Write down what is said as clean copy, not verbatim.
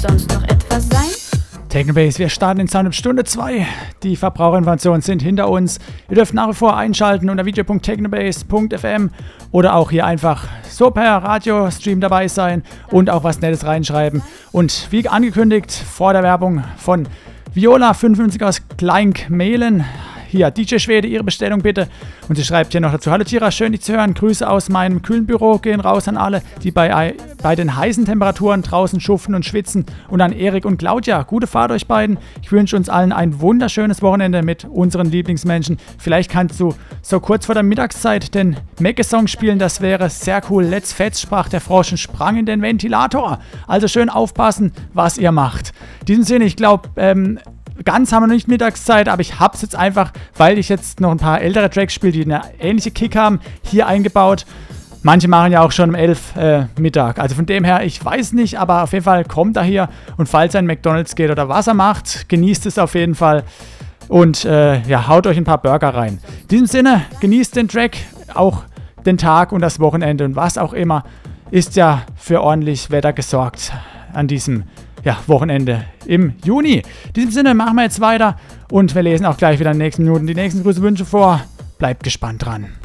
sonst noch etwas sein? Technobase, wir starten in Sound Stunde 2. Die Verbraucherinformationen sind hinter uns. Ihr dürft nach wie vor einschalten unter video.technobase.fm oder auch hier einfach so per Radiostream dabei sein und auch was Nettes reinschreiben. Und wie angekündigt, vor der Werbung von Viola 55 aus Kleinkmehlen. Hier, DJ Schwede, Ihre Bestellung bitte. Und sie schreibt hier noch dazu: Hallo Tira, schön dich zu hören. Grüße aus meinem kühlen Büro gehen raus an alle, die bei den heißen Temperaturen draußen schuften und schwitzen. Und an Erik und Claudia. Gute Fahrt euch beiden. Ich wünsche uns allen ein wunderschönes Wochenende mit unseren Lieblingsmenschen. Vielleicht kannst du so kurz vor der Mittagszeit den Mecke-Song spielen. Das wäre sehr cool. Let's Fetz, sprach der Frosch und sprang in den Ventilator. Also schön aufpassen, was ihr macht. In diesem Sinne, ich glaube, ganz haben wir noch nicht Mittagszeit, aber ich habe es jetzt einfach, weil ich jetzt noch ein paar ältere Tracks spiele, die eine ähnliche Kick haben, hier eingebaut. Manche machen ja auch schon um 11 Mittag. Also von dem her, ich weiß nicht, aber auf jeden Fall kommt er hier. Und falls er in McDonald's geht oder was er macht, genießt es auf jeden Fall. Und haut euch ein paar Burger rein. In diesem Sinne, genießt den Track, auch den Tag und das Wochenende und was auch immer. Ist ja für ordentlich Wetter gesorgt an diesem Wochenende im Juni. In diesem Sinne machen wir jetzt weiter und wir lesen auch gleich wieder in den nächsten Minuten die nächsten Grüße, Wünsche vor. Bleibt gespannt dran.